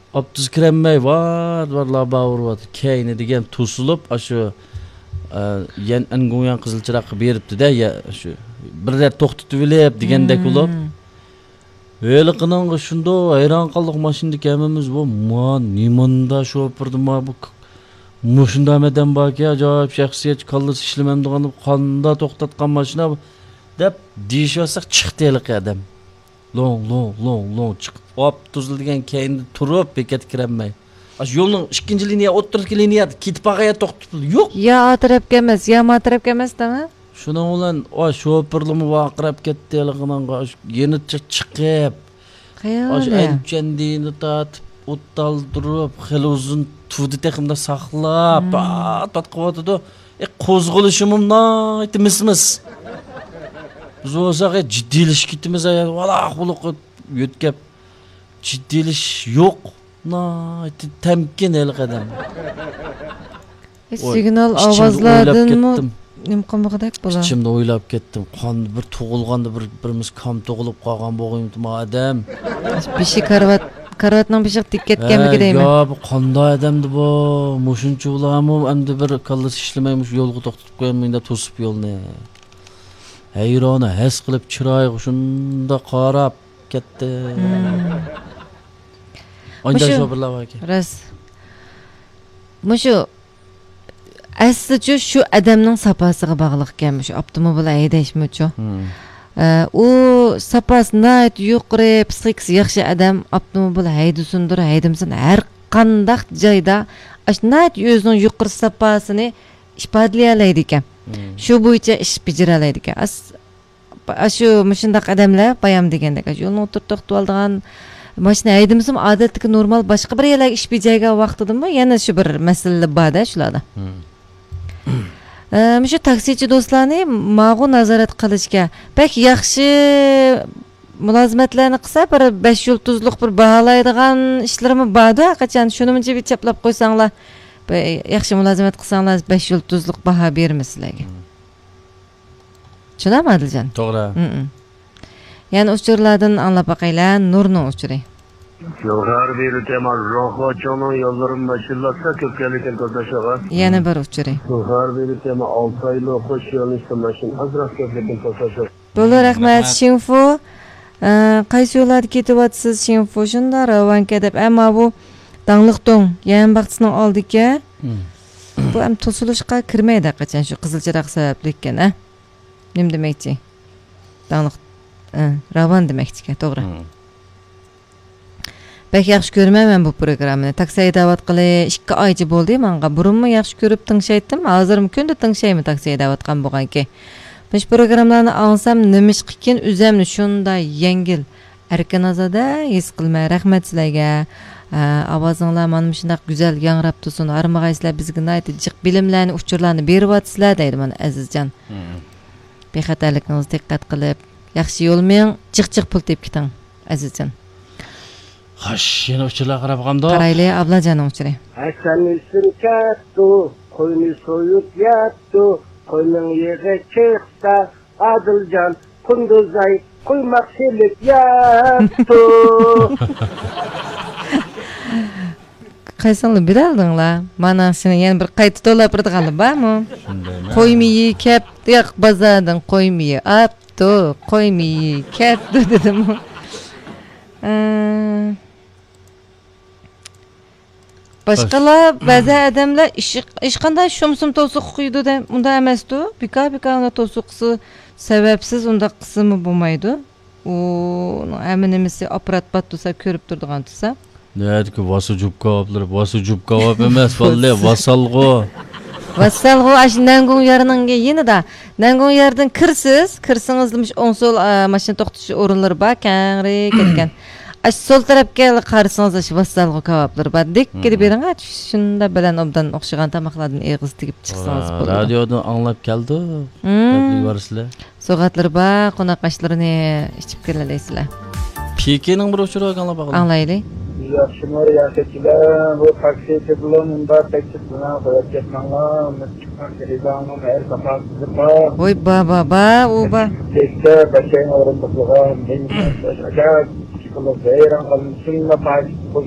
Abdüz kiremmey var bağırıvat. Keyni degen tusulup aşı yen engoyan kızılçırak beripti de ya şu birler toxtutup bilep degendek olup. Öyle kınanğı şunda ayran kaldık maşindik emimiz bu. Man nimanda şopurdu ma bu. Muşunda meden baki acayip şahsiyet kallısı işlemem doğanıp kanda toxtatkan maşina dep deyişiyorsak çıktı elik adam. Long çıkıp hop tuzlu degen keyinde turup beket kiremmey. Aş yolun ikinci liniya oturtki liniya kitpagaya toxtutup yok. Ya atrap gelmez ya matrap gelmez değil. Şuna olan o şopurlumu vaqırap ketdi eliginin yeni çıkıp. Aş ençendiğini tatıp uttaldırıp xeli uzun tuğdu tekimde saxlap tatqıvatıdı. Qozguluşumum nayti mis. Biz olsak ciddiliş gitimiz ayad valaq buluq ötkep ciddiliş yok. Nayti temkin elik adam. Signal avazladın mı? Nimqamıqdak bola. İçimde oylap kettim. Qan bir tuğulganda birimiz kam tuğulup qalgan boğuymtum adam. Bir şey karvatdan bir şey dikkatkenmi deymi? Ya bu qanday adamdı bu. Muşunçu ulamım endi bir kallis işlemeymiş yolgu toxtutup qoymayında tosup yolni. Hayrona hes qilib chiroy shunda qarab ketdi. Onda sho'birlar bor ekan. Ras. Mushu asli şu adamning sapasiga bog'liq ekan shu avtomobil haydashmichu. U sapasini yuqori psixikasi yaxshi adam avtomobil haydasundir, haydamsin har qandaq joyda ashnat o'zining yuqori sapasini ifodalay oladi ekan. Shu bo'yicha ish bajara oladi ekan. Shu mushundaq odamlar bayam degandek yo'lni o'tirib oldigan mashina haydamsin odatdagi normal boshqa bir yerlarga ish bajargan vaqtidami yana shu bir masala borda shularda. Şu taksichi do'stlarni ma'qu nazorat qilishga pek yaxshi mulozimatlarni qilsa bir 5 yulduzliq bir baholaydigan ishlarimi borda qachon shunimcha bir chaplab qo'ysanglar yaxshi mulozimat qilsanglar 5 yulduzliq baho beramiz sizlarga. Tushunarmi Adiljon? To'g'ri. Ya'ni uchurlardan anglab baqaylar nurning uchuri. Yo'g'ar belirtema rohatcho'ning yo'llarini mashillatsa ko'pkalikan to'rdashaga. Yana bir uchuri. Yo'g'ar belirtema 6 oylik qo'sh yo'nalishda mashina azroq ko'pkalikan to'rdashaga. Bo'ldi, rahmat Shinfo. Qaysi yo'llarda ketyapsiz Shinfo? Shunda Ravanka deb, ammo bu Dangliqdong yan baxtisining oldiga. Bu ham to'silishga kirmaydi qachon shu qizilchiroq sababli ekan, a? Nim demakchi? Dangliq Ravan demakchi, to'g'ri. Pek yaxshi ko'rmayman bu programmani. Taksi haydab qilish 2 oycha bo'ldi menga. Burunmi yaxshi ko'rib tingshaydim. Hozir kunda tingshayman taksi haydab atgan bo'lganki. Biz programmalarni olsam nima ish qilgan o'zimni shunda yengil erkanazada his qilmay rahmat sizlarga. Ovozinglar mana shunday go'zal yangrab tursin. Armag'aysizlar bizga aytib jiq bilimlarni, uchurlarni beryapsizlar deydi mana Azizjon. Bexatarligingizni diqqat qilib, yaxshi yo'lmang, jiq pul tep keting Azizjon. Xo'sh, yana uchurlar qarab qamda. Qarayli ablajon uchuri. Hasan isin kattu, qo'yni so'yib yattu, qo'yning yig'i chiqsa, Adiljon Qunduzay qo'ymoq selib yattu. Qaysinglar bilaldinglar? Mana seni yana bir qayta to'lab turganlar bormi? Qo'ymiyi kapti yo'q bozordan qo'ymiyi apto, qo'ymiyi kapti dedim. Başqalar ba'zi odamlar ish qanday shumsum to'siq qo'ydi de unda emasdi. Bika unda to'siqsi sababsiz unda qismi bo'lmaydi. U aminimisi apparat batsa ko'rib turdigan tursa. Neydi vasu jubka emas vallahi vasalg'o. Vasalg'o ashnangun yarınınga yeni da nangun yerdan kirsingiz o'ng so'l mashina to'xtash o'rinlari bor, kangri ketgan. Sol tarafga qarasangiz shu vasalg'o kavoblar bor. Dekkiri bering, shunda bilan obdan o'xshagan tamoqlardan eg'iz tegib chiqsangiz bo'ladi. Radiodan anglab keldi. Tabriklay varsizlar. So'g'atlar bor, qonaqashlarni ichib kelalaysizlar. Pekinning bir uchuri anglab baqaling. Anglaylik. Yaxshilar yaxshilar bu taksichi bilan unda taksi bilan qo'yib ketmanglar. Chiqqan kelganmi her safar sizga. Voy baba, u ba. Tekte başayın orunda bulgan. Ben aşağı çıkılıp veren kalın. Şununla